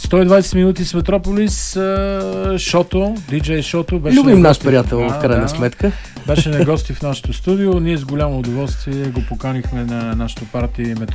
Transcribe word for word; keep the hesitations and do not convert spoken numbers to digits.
сто и двайсет минути с Метрополис. Шото, диджей Шото. Беше Любим наш приятел, в крайна да. сметка. Беше на гости в нашото студио. Ние с голямо удоволствие го поканихме на нашото парти Метрополис.